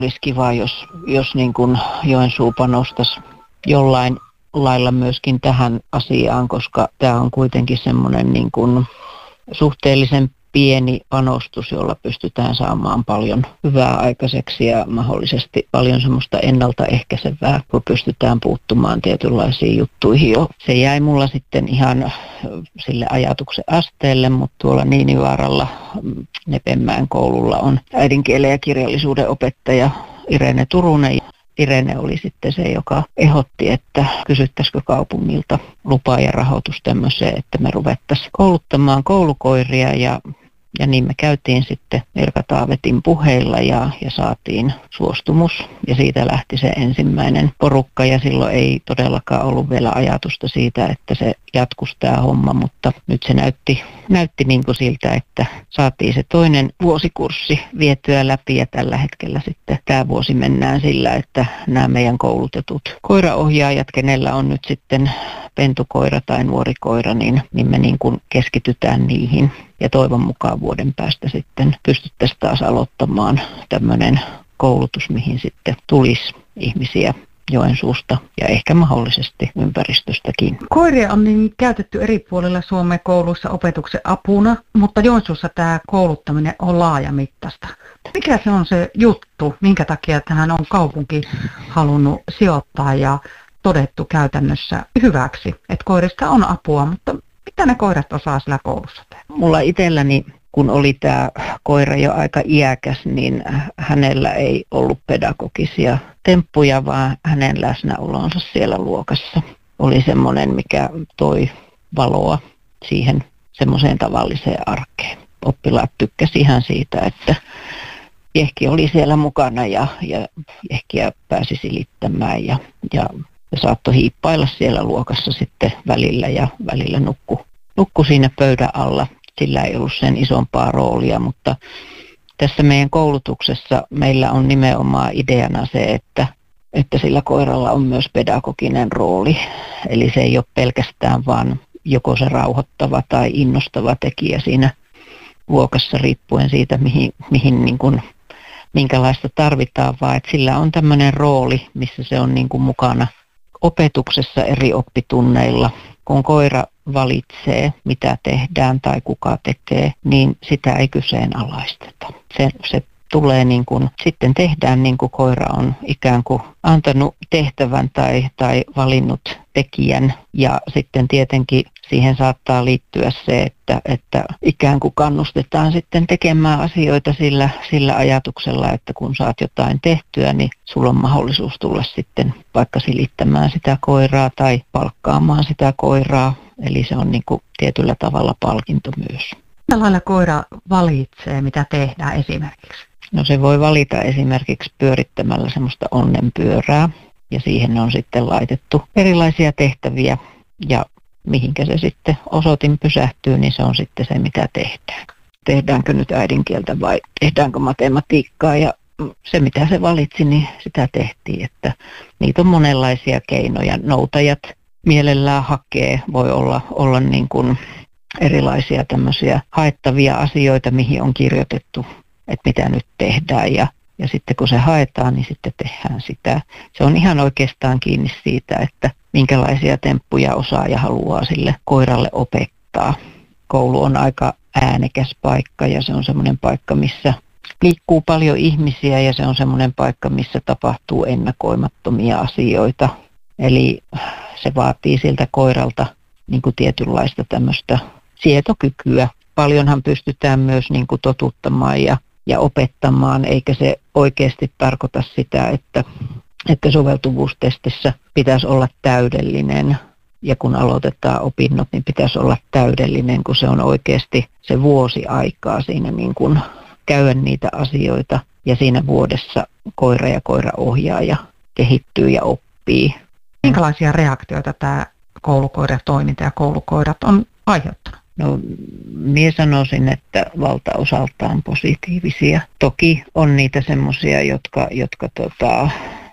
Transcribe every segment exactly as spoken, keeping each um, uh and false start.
Olisi kiva, jos, jos niin kuin Joensuu panostaisi jollain lailla myöskin tähän asiaan, koska tämä on kuitenkin semmoinen niin kuin suhteellisen pieni panostus, jolla pystytään saamaan paljon hyvää aikaiseksi ja mahdollisesti paljon semmoista ennaltaehkäisevää, kun pystytään puuttumaan tietynlaisiin juttuihin jo. Se jäi mulla sitten ihan sille ajatuksen asteelle, mutta tuolla Niinivaaralla Nepenmäen koululla on äidinkielen ja kirjallisuuden opettaja Irene Turunen. Irene oli sitten se, joka ehdotti, että kysyttäisikö kaupungilta lupaa ja rahoitus tämmöiseen, että me ruvettaisiin kouluttamaan koulukoiria ja Ja niin me käytiin sitten Erka Taavetin puheilla ja, ja saatiin suostumus. Ja siitä lähti se ensimmäinen porukka ja silloin ei todellakaan ollut vielä ajatusta siitä, että se jatkuisi tämä homma. Mutta nyt se näytti, näytti niin kuin siltä, että saatiin se toinen vuosikurssi vietyä läpi. Ja tällä hetkellä sitten tämä vuosi mennään sillä, että nämä meidän koulutetut koiraohjaajat, kenellä on nyt sitten pentukoira tai nuorikoira, niin, niin me niin kuin keskitytään niihin. Ja toivon mukaan vuoden päästä sitten pystyttäisiin taas aloittamaan tämmöinen koulutus, mihin sitten tulisi ihmisiä Joensuusta ja ehkä mahdollisesti ympäristöstäkin. Koiria on niin käytetty eri puolilla Suomen kouluissa opetuksen apuna, mutta Joensuussa tämä kouluttaminen on laajamittaista. Mikä se on se juttu, minkä takia tähän on kaupunki halunnut sijoittaa ja todettu käytännössä hyväksi, että koirista on apua, mutta mitä ne koirat osaa sillä koulussa tehdä? Mulla itselläni, kun oli tämä koira jo aika iäkäs, niin hänellä ei ollut pedagogisia temppuja, vaan hänen läsnäolonsa siellä luokassa oli semmoinen, mikä toi valoa siihen semmoiseen tavalliseen arkeen. Oppilaat tykkäsivät ihan siitä, että Jehki oli siellä mukana ja, ja Jehkiä pääsi silittämään ja, ja ja saattoi hiippailla siellä luokassa sitten välillä ja välillä nukku, nukku siinä pöydän alla. Sillä ei ollut sen isompaa roolia, mutta tässä meidän koulutuksessa meillä on nimenomaan ideana se, että, että sillä koiralla on myös pedagoginen rooli. Eli se ei ole pelkästään vaan joko se rauhoittava tai innostava tekijä siinä luokassa riippuen siitä, mihin, mihin niin kuin, minkälaista tarvitaan, vaan että sillä on tämmöinen rooli, missä se on niin kuin mukana opetuksessa eri oppitunneilla. Kun koira valitsee, mitä tehdään tai kuka tekee, niin sitä ei kyseenalaisteta. Se, se tulee niin kuin, sitten tehdään niin kuin koira on ikään kuin antanut tehtävän tai, tai valinnut tekijän. Ja sitten tietenkin siihen saattaa liittyä se, että, että ikään kuin kannustetaan sitten tekemään asioita sillä, sillä ajatuksella, että kun saat jotain tehtyä, niin sulla on mahdollisuus tulla sitten vaikka silittämään sitä koiraa tai palkkaamaan sitä koiraa. Eli se on niin kuin tietyllä tavalla palkinto myös. Millä lailla koira valitsee, mitä tehdään esimerkiksi? No se voi valita esimerkiksi pyörittämällä semmoista onnenpyörää ja siihen on sitten laitettu erilaisia tehtäviä ja mihinkä se sitten osoitin pysähtyy, niin se on sitten se, mitä tehdään. Tehdäänkö nyt äidinkieltä vai tehdäänkö matematiikkaa ja se, mitä se valitsi, niin sitä tehtiin. Että niitä on monenlaisia keinoja. Noutajat mielellään hakee, voi olla, olla niin kuin erilaisia tämmöisiä haettavia asioita, mihin on kirjoitettu, että mitä nyt tehdään ja, ja sitten kun se haetaan, niin sitten tehdään sitä. Se on ihan oikeastaan kiinni siitä, että minkälaisia temppuja osaaja haluaa sille koiralle opettaa. Koulu on aika äänekäs paikka ja se on semmoinen paikka, missä liikkuu paljon ihmisiä ja se on semmoinen paikka, missä tapahtuu ennakoimattomia asioita. Eli se vaatii siltä koiralta niin kuin tietynlaista tämmöistä sietokykyä. Paljonhan pystytään myös niin kuin totuttamaan ja, ja opettamaan, eikä se oikeasti tarkoita sitä, että, että soveltuvuustestissä pitäisi olla täydellinen. Ja kun aloitetaan opinnot, niin pitäisi olla täydellinen, kun se on oikeasti se vuosi aikaa siinä niin kuin käydä niitä asioita. Ja siinä vuodessa koira ja koiraohjaaja kehittyy ja oppii. Minkälaisia reaktioita tämä koulukoiratoiminta ja koulukoirat on aiheuttanut? No, minä sanoisin, että valtaosaltaan positiivisia. Toki on niitä semmoisia, jotka, jotka tota,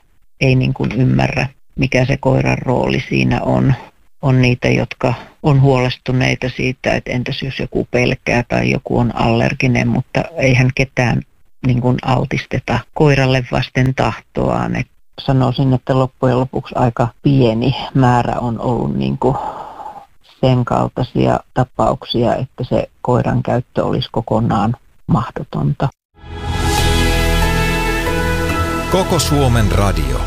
ei niin kuin ymmärrä, mikä se koiran rooli siinä on. On niitä, jotka on huolestuneita siitä, että entäs jos joku pelkää tai joku on allerginen, mutta eihän ketään niin kuin altisteta koiralle vasten tahtoaan. Et sanoisin, että loppujen lopuksi aika pieni määrä on ollut niin kuin sen kaltaisia tapauksia, että se koiran käyttö olisi kokonaan mahdotonta. Koko Suomen radio.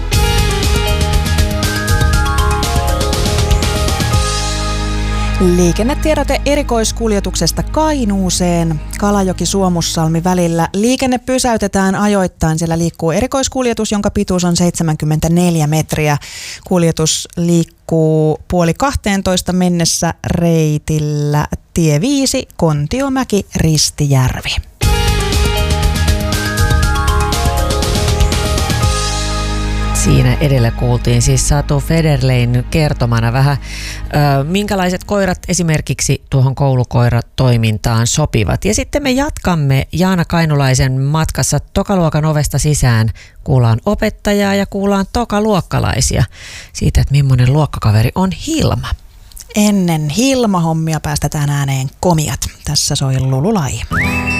Liikennetiedote erikoiskuljetuksesta Kainuuseen. Kalajoki-Suomussalmi välillä liikenne pysäytetään ajoittain. Siellä liikkuu erikoiskuljetus, jonka pituus on seitsemänkymmentäneljä metriä. Kuljetus liikkuu puoli kahteentoista mennessä reitillä tie viisi, Kontiomäki, Ristijärvi. Siinä edellä kuultiin siis Satu Federlein kertomana vähän, ö, minkälaiset koirat esimerkiksi tuohon koulukoiratoimintaan sopivat. Ja sitten me jatkamme Jaana Kainulaisen matkassa tokaluokan ovesta sisään. Kuullaan opettajaa ja kuullaan tokaluokkalaisia siitä, että millainen luokkakaveri on Hilma. Ennen Hilma-hommia päästetään ääneen Komiat. Tässä soi Lululai.